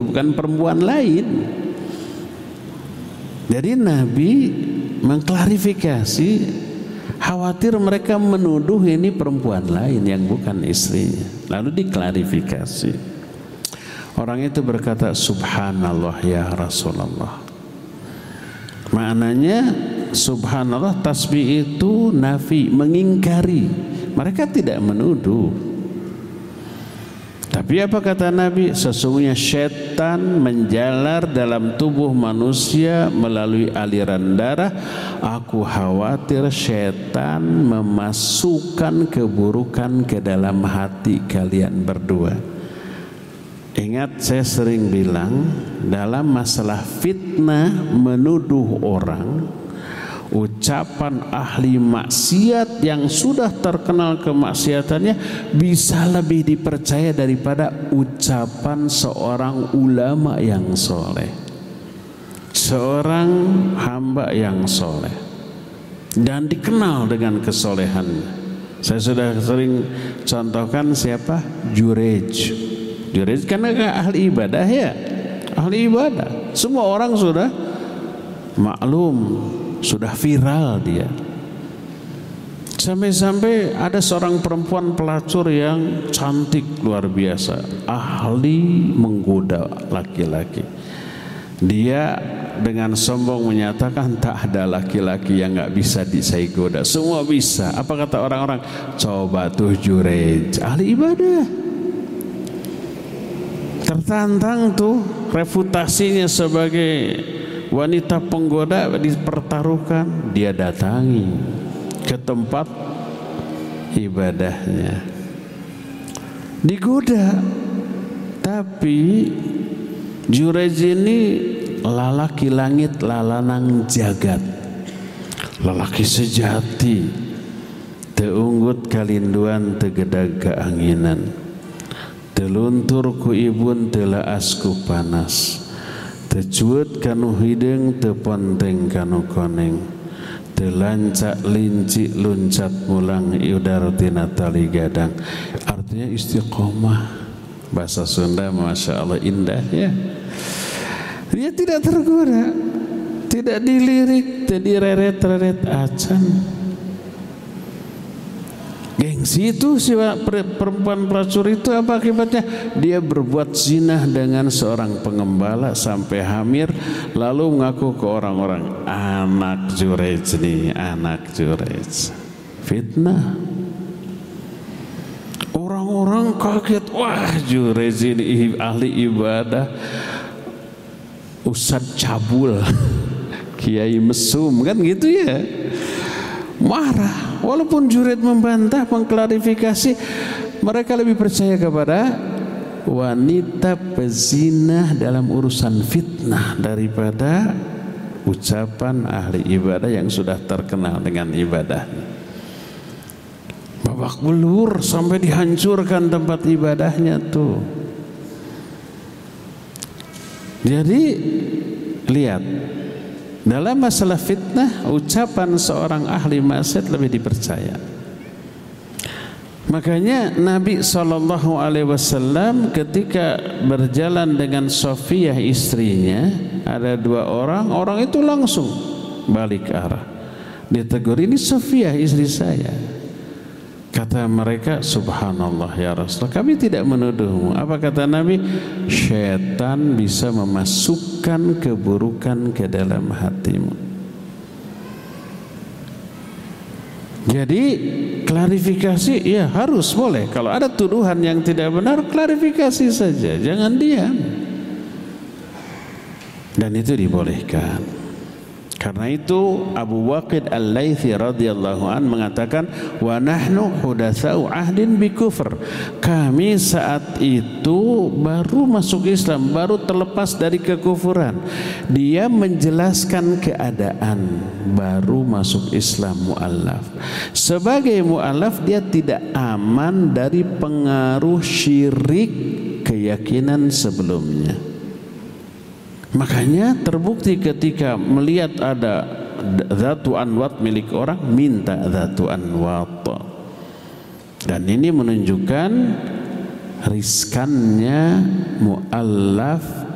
bukan perempuan lain. Jadi Nabi mengklarifikasi, khawatir mereka menuduh ini perempuan lain yang bukan istrinya. Lalu diklarifikasi. Orang itu berkata, subhanallah ya Rasulullah. Maknanya subhanallah, tasbih itu nafi, mengingkari. Mereka tidak menuduh. Tapi apa kata Nabi? Sesungguhnya syaitan menjalar dalam tubuh manusia melalui aliran darah. Aku khawatir syaitan memasukkan keburukan ke dalam hati kalian berdua. Ingat, saya sering bilang, dalam masalah fitnah menuduh orang, ucapan ahli maksiat yang sudah terkenal kemaksiatannya bisa lebih dipercaya daripada ucapan seorang ulama yang soleh, seorang hamba yang soleh dan dikenal dengan kesolehannya. Saya sudah sering contohkan siapa? Jurej karena ahli ibadah ya, ahli ibadah. Semua orang sudah maklum, sudah viral dia. Sampai-sampai ada seorang perempuan pelacur yang cantik luar biasa, ahli menggoda laki-laki. Dia dengan sombong menyatakan tak ada laki-laki yang nggak bisa saya goda, semua bisa. Apa kata orang-orang? Coba tuh Jurej, ahli ibadah. Tertantang tuh, reputasinya sebagai wanita penggoda dipertaruhkan. Dia datangi ke tempat ibadahnya, digoda. Tapi Jurej ini lalaki langit lalanang jagat, lelaki sejati, teunggut kalinduan tegedag keanginan, teluntur ku ibun telaas ku panas, tecuet kanu hideng teponteng kanu koneng, telancak linci luncat mulang iudar tina tali gadang. Artinya istiqomah. Bahasa Sunda masya Allah indah ya. Dia tidak tergoda, tidak dilirik, tidak direret-reret acan. Gengsi itu si perempuan pelacur itu apa akibatnya? Dia berbuat zina dengan seorang pengembala sampai hamil, lalu mengaku ke orang-orang, anak Jurej nih, anak Jurej. Fitnah. Orang-orang kaget, wah Jurej ini ahli ibadah, Ustadz cabul, kiai mesum, kan gitu ya. Marah. Walaupun Jurej membantah, mengklarifikasi, mereka lebih percaya kepada wanita pezina dalam urusan fitnah daripada ucapan ahli ibadah yang sudah terkenal dengan ibadahnya. Babak belur sampai dihancurkan tempat ibadahnya tuh. Jadi lihat, dalam masalah fitnah, ucapan seorang ahli maksiat lebih dipercaya. Makanya Nabi SAW ketika berjalan dengan Sofiyah istrinya, ada dua orang, orang itu langsung balik arah. Ditegur, ini Sofiyah istri saya. Kata mereka, subhanallah ya Rasulullah, kami tidak menuduhmu. Apa kata Nabi? Syaitan bisa memasukkan keburukan ke dalam hatimu. Jadi klarifikasi ya harus boleh. Kalau ada tuduhan yang tidak benar, klarifikasi saja, jangan diam. Dan itu dibolehkan. Karena itu Abu Waqid Al-Laythi radhiyallahu an mengatakan, wa nahnu hudatsau ahdin bi kufr. Kami saat itu baru masuk Islam, baru terlepas dari kekufuran. Dia menjelaskan keadaan baru masuk Islam mu'allaf. Sebagai mu'allaf dia tidak aman dari pengaruh syirik keyakinan sebelumnya. Makanya terbukti ketika melihat ada dhatu anwat milik orang, minta dhatu anwat. Dan ini menunjukkan riskannya mu'allaf